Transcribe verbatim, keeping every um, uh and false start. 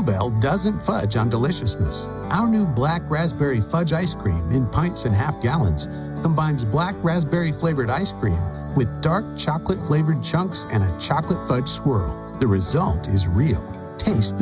Bluebell doesn't fudge on deliciousness. Our new black raspberry fudge ice cream in pints and half gallons combines black raspberry flavored ice cream with dark chocolate flavored chunks and a chocolate fudge swirl. The result is real. Taste the